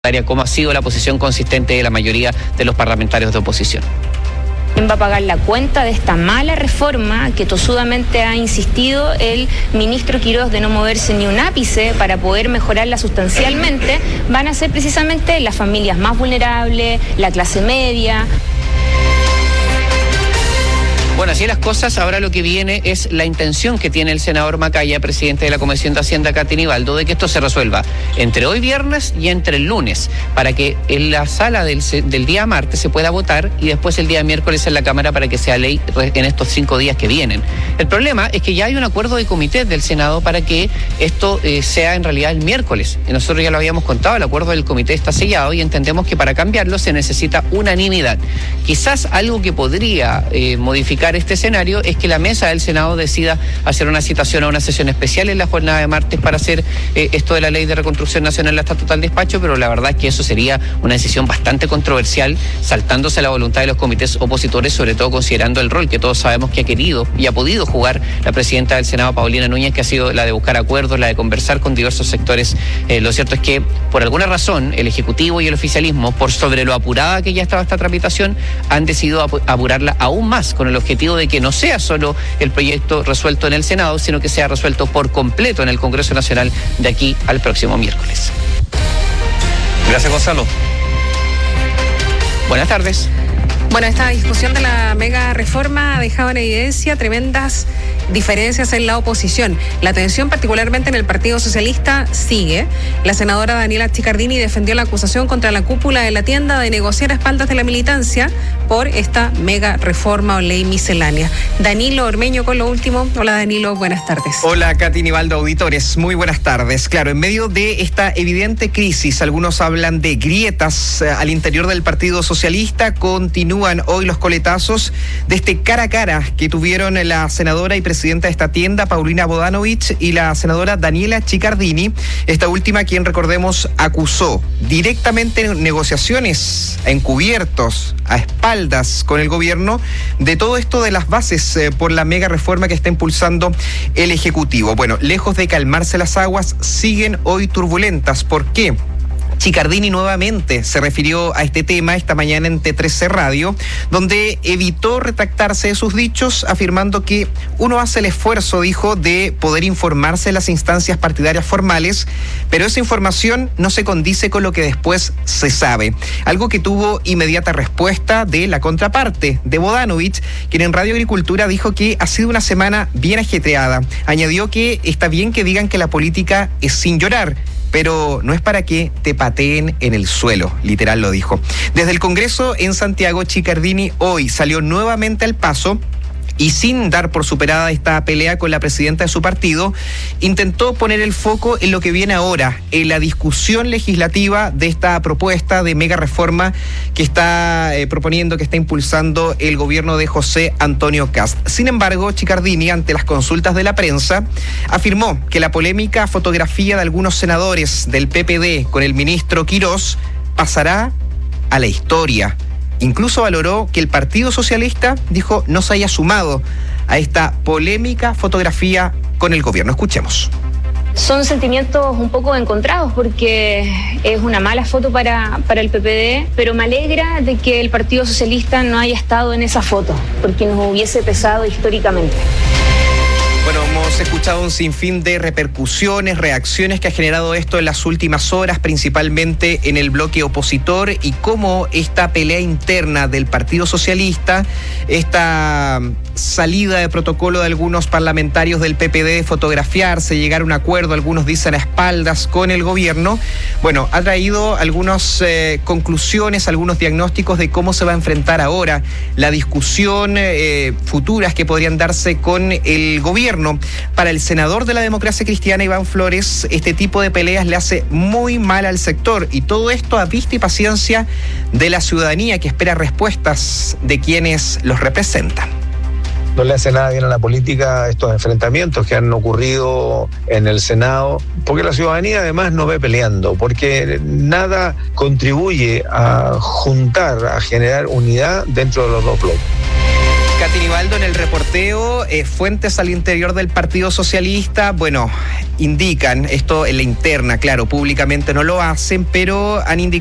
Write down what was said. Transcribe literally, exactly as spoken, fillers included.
Cómo ha sido la posición consistente de la mayoría de los parlamentarios de oposición. ¿Quién va a pagar la cuenta de esta mala reforma que tosudamente ha insistido el ministro Quirós de no moverse ni un ápice para poder mejorarla sustancialmente? Van a ser precisamente las familias más vulnerables, la clase media. Bueno, así las cosas, ahora lo que viene es la intención que tiene el senador Macaya, presidente de la Comisión de Hacienda, Katy Nivaldo, de que esto se resuelva entre hoy viernes y entre el lunes, para que en la sala del, del día martes se pueda votar y después el día miércoles en la Cámara para que sea ley en estos cinco días que vienen. El problema es que ya hay un acuerdo de comité del Senado para que esto eh, sea en realidad el miércoles. Nosotros ya lo habíamos contado, el acuerdo del comité está sellado y entendemos que para cambiarlo se necesita unanimidad. Quizás algo que podría eh, modificar este escenario es que la mesa del Senado decida hacer una citación a una sesión especial en la jornada de martes para hacer eh, esto de la Ley de Reconstrucción Nacional hasta total despacho, pero la verdad es que eso sería una decisión bastante controversial, saltándose la voluntad de los comités opositores, sobre todo considerando el rol que todos sabemos que ha querido y ha podido jugar la presidenta del Senado, Paulina Núñez, que ha sido la de buscar acuerdos, la de conversar con diversos sectores. Eh, lo cierto es que, por alguna razón, el Ejecutivo y el oficialismo, por sobre lo apurada que ya estaba esta tramitación, han decidido ap- apurarla aún más con el objetivo de que no sea solo el proyecto resuelto en el Senado, sino que sea resuelto por completo en el Congreso Nacional de aquí al próximo miércoles. Gracias, Gonzalo. Buenas tardes. Bueno, esta discusión de la mega reforma ha dejado en evidencia tremendas diferencias en la oposición. La tensión, particularmente en el Partido Socialista, sigue. La senadora Daniela Chiccardini defendió la acusación contra la cúpula de la tienda de negociar a espaldas de la militancia por esta mega reforma o ley miscelánea. Danilo Ormeño con lo último. Hola, Danilo, buenas tardes. Hola, Katy Nivaldo, auditores, muy buenas tardes. Claro, en medio de esta evidente crisis, algunos hablan de grietas al interior del Partido Socialista. Continúan hoy los coletazos de este cara a cara que tuvieron la senadora y presidenta de esta tienda, Paulina Bodanovich, y la senadora Daniela Chiccardini, esta última quien, recordemos, acusó directamente en negociaciones encubiertos, a espaldas con el gobierno, de todo esto de las bases eh, por la mega reforma que está impulsando el Ejecutivo. Bueno, lejos de calmarse las aguas, siguen hoy turbulentas. ¿Por qué? Chiccardini nuevamente se refirió a este tema esta mañana en T trece Radio, donde evitó retractarse de sus dichos, afirmando que uno hace el esfuerzo, dijo, de poder informarse en las instancias partidarias formales, pero esa información no se condice con lo que después se sabe. Algo que tuvo inmediata respuesta de la contraparte, de Bodanovich, quien en Radio Agricultura dijo que ha sido una semana bien ajetreada. Añadió que está bien que digan que la política es sin llorar, pero no es para que te pateen en el suelo, literal lo dijo. Desde el Congreso en Santiago, Chiccardini hoy salió nuevamente al paso y, sin dar por superada esta pelea con la presidenta de su partido, intentó poner el foco en lo que viene ahora, en la discusión legislativa de esta propuesta de mega reforma que está eh, proponiendo, que está impulsando el gobierno de José Antonio Kast. Sin embargo, Chiccardini, ante las consultas de la prensa, afirmó que la polémica fotografía de algunos senadores del P P D con el ministro Quirós pasará a la historia. Incluso valoró que el Partido Socialista, dijo, no se haya sumado a esta polémica fotografía con el gobierno. Escuchemos. Son sentimientos un poco encontrados porque es una mala foto para, para el P P D, pero me alegra de que el Partido Socialista no haya estado en esa foto, porque nos hubiese pesado históricamente. Bueno, hemos escuchado un sinfín de repercusiones, reacciones que ha generado esto en las últimas horas, principalmente en el bloque opositor, y cómo esta pelea interna del Partido Socialista, esta salida de protocolo de algunos parlamentarios del P P D de fotografiarse, llegar a un acuerdo, algunos dicen a espaldas con el gobierno, bueno, ha traído algunas eh, conclusiones, algunos diagnósticos de cómo se va a enfrentar ahora la discusión eh, futuras que podrían darse con el gobierno. Para el senador de la Democracia Cristiana, Iván Flores, este tipo de peleas le hace muy mal al sector, y todo esto a vista y paciencia de la ciudadanía que espera respuestas de quienes los representan. No le hace nada bien a la política estos enfrentamientos que han ocurrido en el Senado, porque la ciudadanía además no ve peleando, porque nada contribuye a juntar, a generar unidad dentro de los dos bloques. Katy Nivaldo en el reporteo, eh, fuentes al interior del Partido Socialista, bueno, indican, esto en la interna, claro, públicamente no lo hacen, pero han indicado